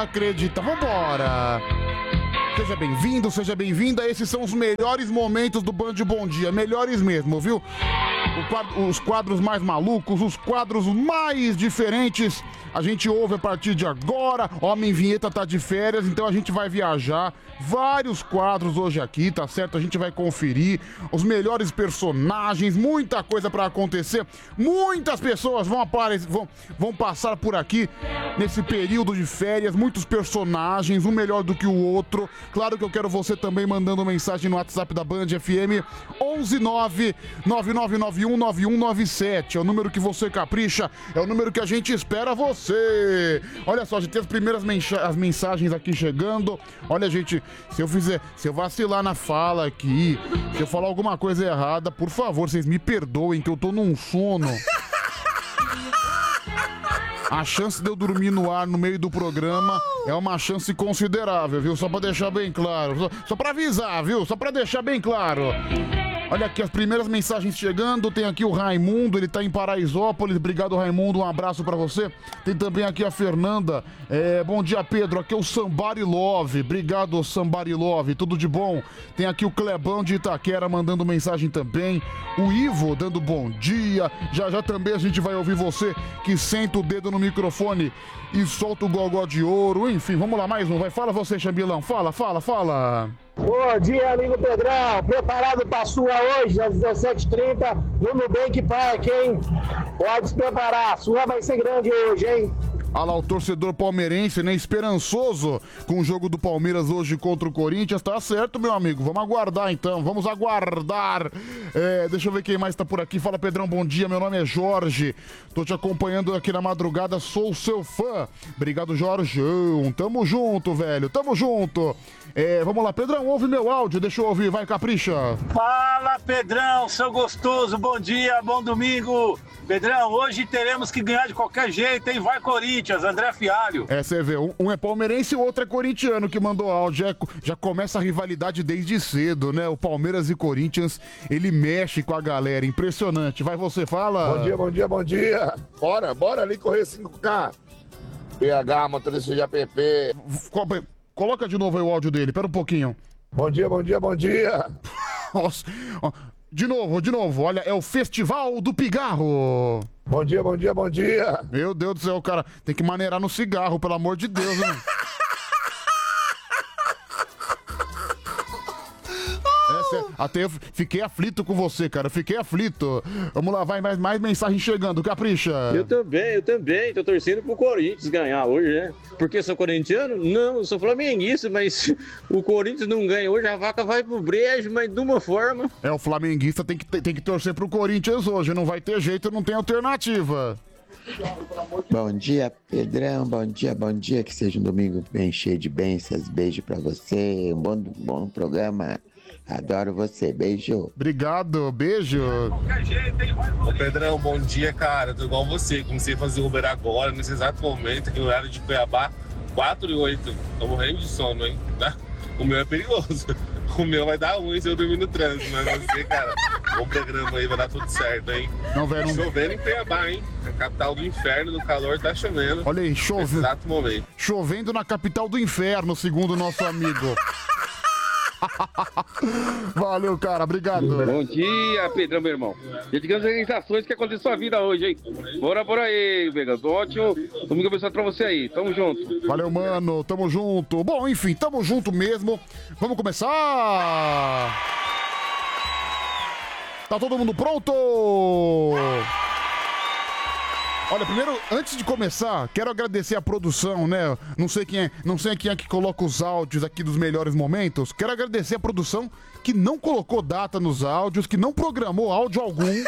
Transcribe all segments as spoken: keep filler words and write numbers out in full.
acredita, vambora! Seja bem-vindo, seja bem-vinda. Esses são os melhores momentos do Band Bom Dia. Melhores mesmo, viu? O quadro, os quadros mais malucos, os quadros mais diferentes. A gente ouve a partir de agora. Homem Vinheta tá de férias, então a gente vai viajar. Vários quadros hoje aqui, tá certo? A gente vai conferir os melhores personagens, muita coisa pra acontecer. Muitas pessoas vão, aparecer, vão, vão passar por aqui nesse período de férias. Muitos personagens, um melhor do que o outro. Claro que eu quero você também mandando mensagem no WhatsApp da Band F M onze nove nove nove nove um nove um nove sete. É o número que você capricha, é o número que a gente espera você. Olha só, a gente tem as primeiras mensa- as mensagens aqui chegando. Olha, gente, se eu fizer, se eu vacilar na fala aqui, se eu falar alguma coisa errada, por favor, vocês me perdoem que eu tô num sono. A chance de eu dormir no ar no meio do programa é uma chance considerável, viu? Só pra deixar bem claro. Só, só pra avisar, viu? Só pra deixar bem claro. Olha aqui as primeiras mensagens chegando. Tem aqui o Raimundo, ele tá em Paraisópolis. Obrigado, Raimundo, um abraço pra você. Tem também aqui a Fernanda. É, bom dia, Pedro. Aqui é o Somebody Love. Obrigado, Somebody Love. Tudo de bom. Tem aqui o Clebão de Itaquera mandando mensagem também. O Ivo dando bom dia. Já já também a gente vai ouvir você que senta o dedo no microfone e solta o gogó de ouro. Enfim, vamos lá, mais um. Vai, fala você, Chambilão. Fala, fala, fala. Bom dia, amigo Pedrão. Preparado pra sua hoje, às dezessete e trinta, no Nubank Park, hein? Pode se preparar, a sua vai ser grande hoje, hein? Olha lá o torcedor palmeirense, né? Esperançoso com o jogo do Palmeiras hoje contra o Corinthians. Tá certo, meu amigo. Vamos aguardar, então. Vamos aguardar. É, deixa eu ver quem mais tá por aqui. Fala, Pedrão, bom dia. Meu nome é Jorge. Tô te acompanhando aqui na madrugada. Sou seu fã. Obrigado, Jorgeão. Tamo junto, velho. Tamo junto. É, vamos lá, Pedrão, ouve meu áudio. Deixa eu ouvir. Vai, capricha. Fala, Pedrão, seu gostoso. Bom dia, bom domingo. Pedrão, hoje teremos que ganhar de qualquer jeito, hein? Vai, Corinthians, André Fialho. É, você vê, um, um é palmeirense e o outro é corintiano que mandou áudio. Já, já começa a rivalidade desde cedo, né? O Palmeiras e Corinthians, ele mexe com a galera. Impressionante. Vai, você, fala. Bom dia, bom dia, bom dia. Bora, bora ali correr cinco K. P H, motorista de app. Coloca de novo aí o áudio dele, pera um pouquinho. Bom dia, bom dia, bom dia. Nossa, ó, de novo, de novo, olha, é o Festival do Pigarro. Bom dia, bom dia, bom dia. Meu Deus do céu, cara, tem que maneirar no cigarro, pelo amor de Deus, né? Até eu fiquei aflito com você, cara. Fiquei aflito. Vamos lá, vai mais, mais mensagem chegando. Capricha. Eu também, eu também. Tô torcendo pro Corinthians ganhar hoje, né? Porque sou corintiano? Não, eu sou flamenguista, mas o Corinthians não ganha hoje, a vaca vai pro brejo, mas de uma forma. É, o flamenguista tem que, tem que torcer pro Corinthians hoje. Não vai ter jeito, não tem alternativa. Bom dia, Pedrão, bom dia, bom dia, que seja um domingo bem cheio de bênçãos, beijo pra você, um bom, bom programa, adoro você, beijo. Obrigado, beijo. Ô Pedrão, bom dia, cara, tô igual você, comecei a fazer Uber agora, nesse exato momento, aqui no horário de Cuiabá, quatro e oito, tô morrendo de sono, hein, tá? O meu é perigoso. O meu vai dar ruim se eu dormir no trânsito, mas você, cara, bom programa aí, vai dar tudo certo, hein? Não, velho, não... Chovendo em Cuiabá, hein? A capital do inferno, do calor, tá chovendo. Olha aí, chovendo. Exato momento. Chovendo na capital do inferno, segundo o nosso amigo. Valeu, cara, obrigado. Bom dia, Pedrão, meu irmão. E digamos as sensações que aconteceu na sua vida hoje, hein? Bora por aí, Vegas. Ótimo domingo abençoado pra você aí. Tamo junto. Valeu, mano. Tamo junto. Bom, enfim, tamo junto mesmo. Vamos começar. Tá todo mundo pronto? Olha, primeiro, antes de começar, quero agradecer a produção, né? Não sei quem é, não sei quem é que coloca os áudios aqui dos melhores momentos. Quero agradecer a produção que não colocou data nos áudios, que não programou áudio algum.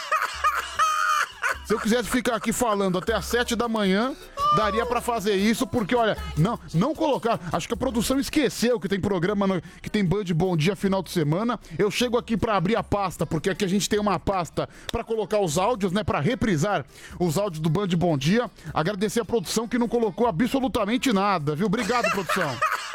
Se eu quisesse ficar aqui falando até às sete da manhã, daria pra fazer isso, porque, olha, não, não colocar... Acho que a produção esqueceu que tem programa, no, que tem Band Bom Dia final de semana. Eu chego aqui pra abrir a pasta, porque aqui a gente tem uma pasta pra colocar os áudios, né, pra reprisar os áudios do Band Bom Dia. Agradecer a produção que não colocou absolutamente nada, viu? Obrigado, produção.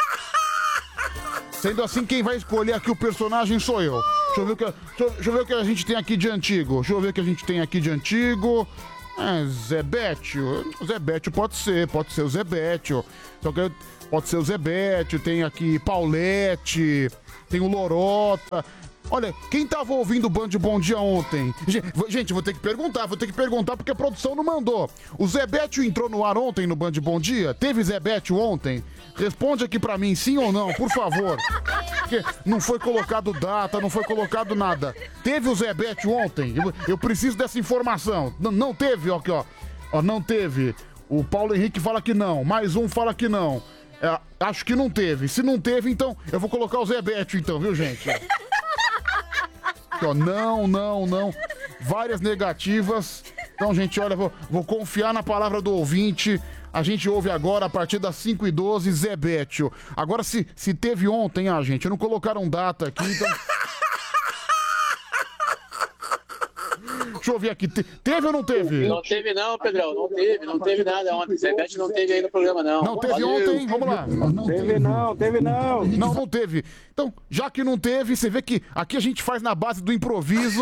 Sendo assim, quem vai escolher aqui o personagem sou eu. Deixa eu ver o que, deixa eu, deixa eu ver o que a gente tem aqui de antigo. Deixa eu ver o que a gente tem aqui de antigo. É, Zebétio. Zebétio pode ser, pode ser o Zebétio. Só que pode ser o Zebétio, tem aqui Paulette, tem o Lorota. Olha, quem tava ouvindo o Band Bom Dia ontem? Gente, vou ter que perguntar, vou ter que perguntar porque a produção não mandou. O Zebétio entrou no ar ontem no Band Bom Dia? Teve Zebétio ontem? Responde aqui pra mim, sim ou não, por favor. Porque não foi colocado data, não foi colocado nada. Teve o Zebétio ontem? Eu, eu preciso dessa informação. N- não teve, ó, aqui, ó. Ó, não teve. O Paulo Henrique fala que não, mais um fala que não. É, acho que não teve. Se não teve, então eu vou colocar o Zebétio então, viu, gente? Aqui, ó, não, não, não. Várias negativas. Então, gente, olha, vou, vou confiar na palavra do ouvinte. A gente ouve agora, a partir das cinco e doze, Zebétio. Agora, se, se teve ontem, ah, gente, não colocaram data aqui, então... Deixa eu ver aqui, Te, teve ou não teve? Não teve não, Pedrão, não teve, não teve nada ontem. Zebétio não teve aí no programa, não. Não teve Valeu. ontem, vamos lá. Não teve não, teve não. Não, não teve. Então, já que não teve, você vê que aqui a gente faz na base do improviso.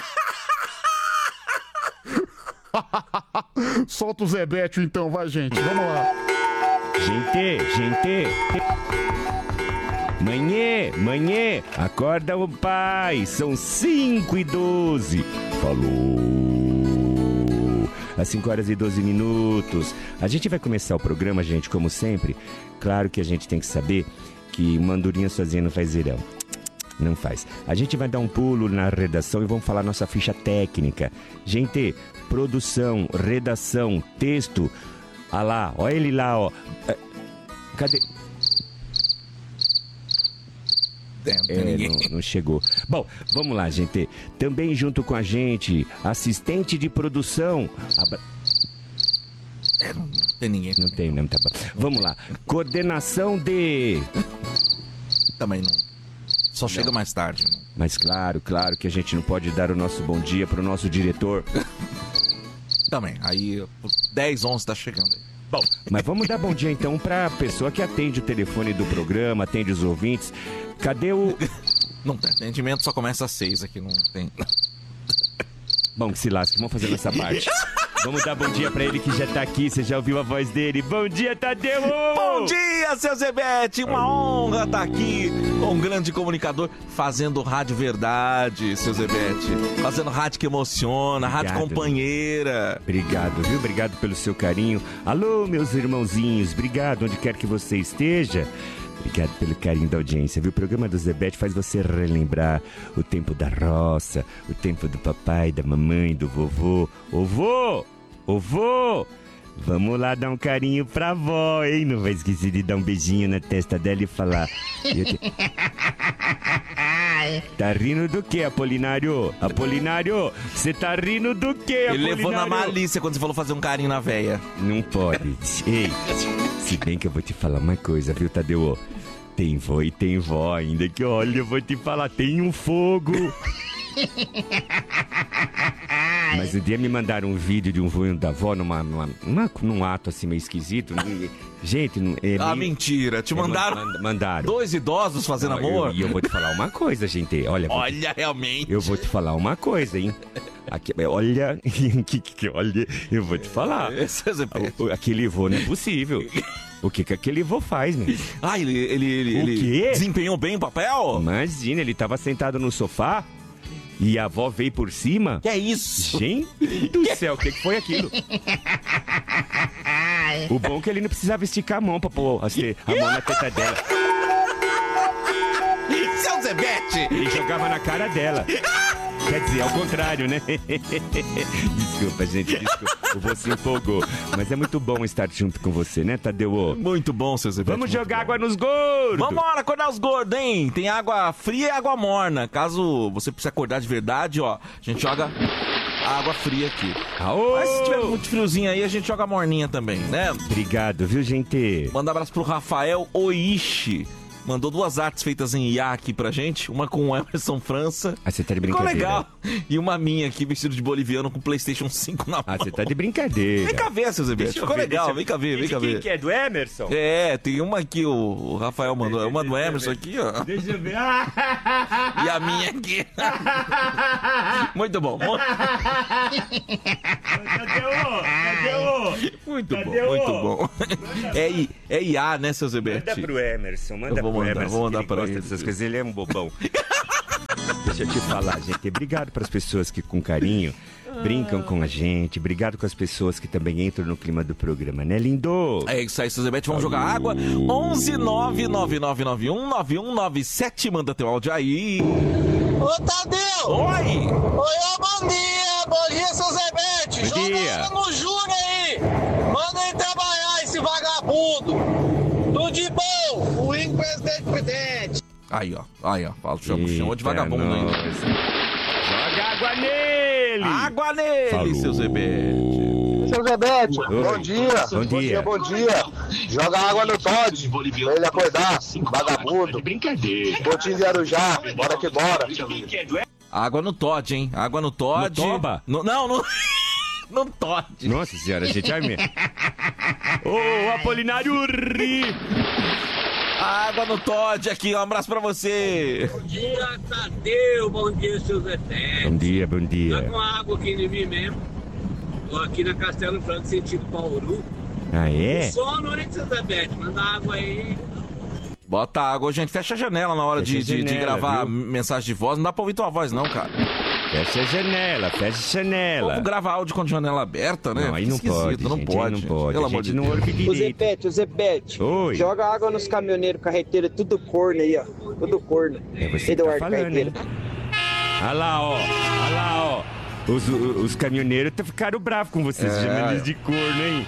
Solta o Zebétio então, vai, gente, vamos lá. Gente, gente. Manhê, manhê, acorda o pai, são cinco e doze. Falou. Às cinco horas e doze minutos. A gente vai começar o programa, gente, como sempre. Claro que a gente tem que saber que mandurinha sozinha não faz verão. Não faz. A gente vai dar um pulo na redação e vamos falar nossa ficha técnica. Gente, produção, redação, texto. Ah lá, olha ele lá, ó. Cadê? É, não, não chegou. Bom, vamos lá, gente. Também junto com a gente, assistente de produção. Abra... É, não tem ninguém. Não tem, não, tá bom. Vamos lá. Coordenação de... Também não. Só chega Não. mais tarde. Não. Mas claro, claro que a gente não pode dar o nosso bom dia pro nosso diretor. Também. Aí, dez, onze tá chegando aí. Bom, mas vamos dar bom dia então pra pessoa que atende o telefone do programa, atende os ouvintes. Cadê o... Não tem atendimento, só começa às seis aqui, não tem... Bom, que se lasque, vamos fazer essa parte. Vamos dar bom dia pra ele que já tá aqui, você já ouviu a voz dele. Bom dia, Tadeu! Bom dia, seu Zebete! Uma honra estar aqui com um grande comunicador fazendo rádio verdade, seu Zebete. Fazendo rádio que emociona, rádio Obrigado, companheira. Obrigado, viu? Obrigado pelo seu carinho. Alô, meus irmãozinhos, obrigado onde quer que você esteja. Obrigado pelo carinho da audiência, viu? O programa do Zebete faz você relembrar o tempo da roça, o tempo do papai, da mamãe, do vovô. Ô vô! Ô vô! Vamos lá dar um carinho pra avó, hein? Não vai esquecer de dar um beijinho na testa dela e falar... Eu te... Tá rindo do quê, Apolinário? Apolinário, você tá rindo do quê, Apolinário? Ele levou na malícia quando você falou fazer um carinho na véia. Não pode. Ei, se bem que eu vou te falar uma coisa, viu, Tadeu? Tem vó e tem vó ainda que, olha, eu vou te falar, tem um fogo. Mas um dia me mandaram um vídeo de um vô e um da avó numa, numa, numa, num ato assim meio esquisito. Gente, é Ah, meio... mentira. Te é, mandaram, mand- mandaram dois idosos fazendo Não, amor? E eu, eu vou te falar uma coisa, gente. Olha, vou te- Olha, realmente. eu vou te falar uma coisa, hein? Aqui, olha, que, que, olha, eu vou te falar. Seu Zebete. O- o- Aquele vô não é possível. O que que aquele vô faz, meu? Ah, ele, ele, ele, O ele quê? desempenhou bem o papel? Imagina, ele tava sentado no sofá e a avó veio por cima. Que é isso? Gente do céu, o que, que foi aquilo? O bom é que ele não precisava esticar a mão pra pôr assim, a mão na teta dela. Seu Zebete! Ele jogava na cara dela. Quer dizer, ao contrário, né? Desculpa, gente, desculpa. O vô se empolgou. Mas é muito bom estar junto com você, né, Tadeu? Muito bom, seu Zebete. Vamos muito jogar bom. água nos gordos! Vambora, acordar os gordos, hein? Tem água fria e água morna. Caso você precise acordar de verdade, ó, a gente joga água fria aqui. Aô! Mas se tiver muito friozinho aí, a gente joga morninha também, né? Obrigado, viu, gente? Manda um abraço pro Rafael Oishi. mandou duas artes feitas em I A aqui pra gente. Uma com o Emerson França. Ah, você tá de Ficou brincadeira. legal. E uma minha aqui, vestido de boliviano com PlayStation cinco na mão. Ah, você tá de brincadeira. Vem cá ver, seu Zebete. Deixa eu Ficou ver, legal, deixa eu- vem cá ver, vem cá Quem ver. que é? Do Emerson? É, tem uma aqui, o, o Rafael mandou. Uma do Emerson aqui, ó. Deixa eu ver. E a minha aqui. Muito bom. Mu- Cadê o? Cadê o? Muito Cadê bom, o? muito bom. É, I- é I A, né, seu Zebete? Manda pro Emerson, manda Eu vou pro mandar, Emerson. vou mandar que ele pra gosta ele. dessas coisas, ele é um bobão. Deixa eu te falar, gente. Obrigado para as pessoas que com carinho brincam com a gente. Obrigado com as pessoas que também entram no clima do programa, né, lindo? É isso aí, seu Zebete. Vamos jogar água. onze nove nove nove nove um nove um nove sete. Manda teu áudio aí. Ô, Tadeu! Oi! Oi, ô, bom dia! Bom dia, seu Zebete! Bom dia. Joga água no Júnior aí! Manda ele trabalhar, esse vagabundo! Tudo de bom! O Ingo presidente presidente! Aí, ó. Aí, ó. Fala, chama, chamou de Eita, vagabundo aí. nós. Joga água nele! Água nele, Falou. seu Zebete. Seu Zebete, Oi. bom dia! Bom dia. bom dia! Joga água no Todd, pra ele acordar, vagabundo! Botinho de Arujá, bora que bora! Água no Todd, hein? Água no Todd. No Toba? No- não, no... no Todd. Nossa senhora, a gente vai mesmo. Ô, Apolinário Ri! Água no Todd aqui, um abraço pra você. Bom dia, Tadeu. Bom dia, seu Zé Bom dia, bom Tá dia. com água aqui em mim mesmo. Tô aqui na Castelo Branco, sentido Bauru. Ah, é? Sono, hein, seu Zé Bete? Manda água aí. Bota água, gente. Fecha a janela na hora Fecha de, a de, de janela, gravar viu? mensagem de voz. Não dá pra ouvir tua voz, não, cara. Fecha a janela, fecha a janela. Vamos gravar áudio com a janela aberta, né? Não, aí Fica não esquisito, pode, não gente, pode. aí não pode. Pelo A amor gente de não Deus. ouve O direito. Zebete, o Zebete, Oi. joga água nos caminhoneiros, carreteiro, tudo corno aí, ó. Tudo corno. É você que tá Eduardo falando, Carreteiro. hein? Olha lá, ó. Olha lá, ó. Os, os, os caminhoneiros tá- ficaram bravos com vocês, É. chamando eles de corno, hein?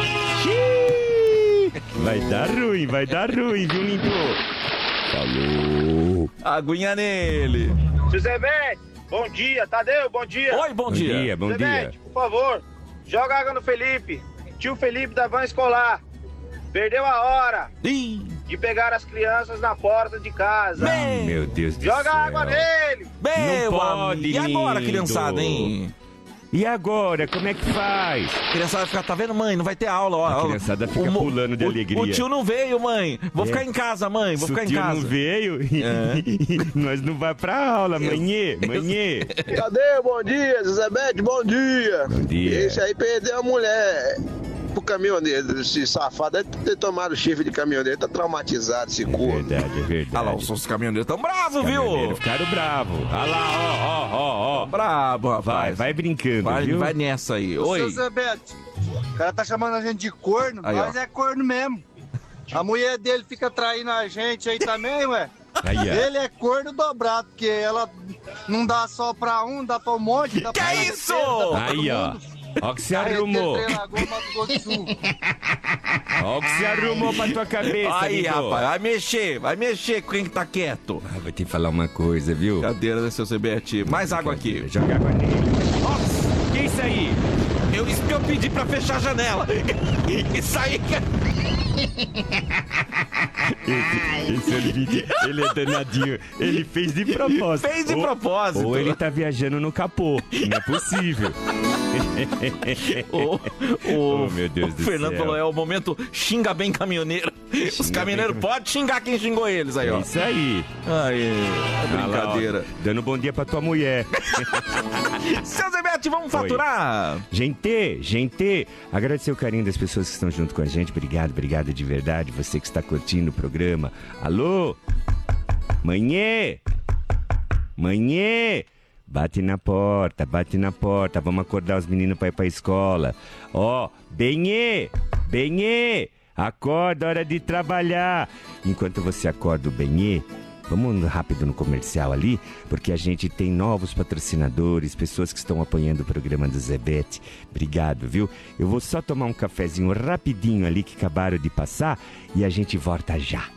Xiii. Vai dar ruim, vai dar ruim, viu, lindo? Falou. Aguinha nele. Seu Zebete, bom dia, Tadeu, bom dia. Oi, bom, Bom dia, bom dia. Zebete, por favor, joga água no Felipe. Tio Felipe da van escolar. Perdeu a hora Ih, de pegar as crianças na porta de casa. Bem, Meu Deus do Joga céu. água nele. meu Não pode, amigo. E agora, lindo. criançada, hein? E agora, como é que faz? A criançada vai ficar, tá vendo, mãe? Não vai ter aula, ó. A ó. criançada fica O mo- pulando de o- alegria. O tio não veio, mãe. Vou É. ficar em casa, mãe. Vou Se ficar o em tio casa. não veio, É. nós não vai pra aula, manhê, manhê. Tadeu, bom dia, Zebete, bom dia. Bom dia. Esse aí perdeu a mulher pro caminhoneiro, esse safado deve ter tomado chifre de caminhoneiro, tá traumatizado esse É corno. verdade, é verdade. Ah lá, os, os caminhoneiros tão bravos, viu? Caminhoneiros ficaram bravos. Olha lá, ó, ó, ó, ó. Brabo, rapaz. Vai, vai brincando, Vai, viu? vai nessa aí. Oi. Zebete, o cara tá chamando a gente de corno, Aí, nós ó. é corno mesmo. A mulher dele fica traindo a gente aí também, ué. Aí, ó. Ele é corno dobrado, porque ela não dá só pra um, dá pra um monte, dá Que pra isso? dá pra Aí, todo ó. mundo. Ó que se Carreteiro, arrumou. Trem Lagoa, Mato Grosso do Sul. Ó que se arrumou pra tua cabeça, Aí, lindo. rapaz, vai mexer, vai mexer com quem que tá quieto. Ah, vou te falar uma coisa, viu? Cadeira, né, seu Zebete? Mais água aqui. Joga água nele. Nossa, Que isso aí? eu, isso que eu pedi pra fechar a janela. Isso aí, Esse, esse ouvinte, ele é danadinho. Ele fez de propósito. Fez de Ou- propósito. Ou ele tá viajando no capô. Não é possível. O, o, Oh, meu Deus o do Fernando céu. falou, é o momento xinga bem caminhoneiro. Os caminhoneiros bem- podem xingar quem xingou eles aí, É ó. isso aí. Aí, é Ah lá, ó, brincadeira. dando bom dia pra tua mulher. Seu Zebete, vamos faturar? Gente, gente, agradecer o carinho das pessoas que estão junto com a gente. Obrigado, obrigado de verdade. Você que está curtindo o programa. Alô? Manhê? Manhê? Bate na porta, bate na porta. Vamos acordar os meninos pra ir pra escola. Ó, Benê, Benê, acorda, hora de trabalhar. Enquanto você acorda o Benê, vamos rápido no comercial ali, porque a gente tem novos patrocinadores, pessoas que estão apoiando o programa do Zebete. Obrigado, viu? Eu vou só tomar um cafezinho rapidinho ali que acabaram de passar e a gente volta já.